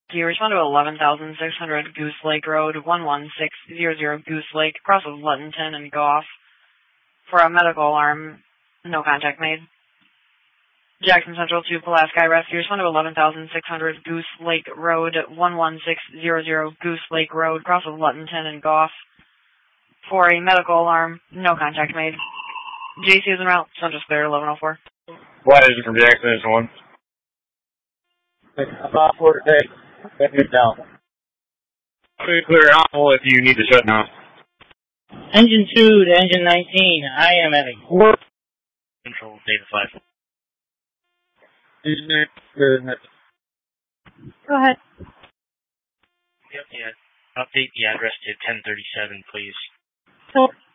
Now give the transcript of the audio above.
Do you respond to 11,600 Goose Lake Road, 11600 Goose Lake, cross of Luttonton and Goff. For a medical alarm, no contact made. Jackson Central to Pulaski Rescue, respond to 11,600 Goose Lake Road, 11600 Goose Lake Road, cross of Luttonton and Goff. For a medical alarm, no contact made. JC is en route, Central Spare 1104. Flight is from Jackson, it's 1. About 4 today. Get me down. Clear Apple if you need to shut down. Engine 2 to Engine 19, I am at a quarter. Control, Data 5. Go ahead. Yep, yeah. Update the address to 1037, please. So,